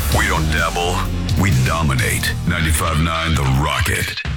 We don't dabble, we dominate. 95.9 The Rocket.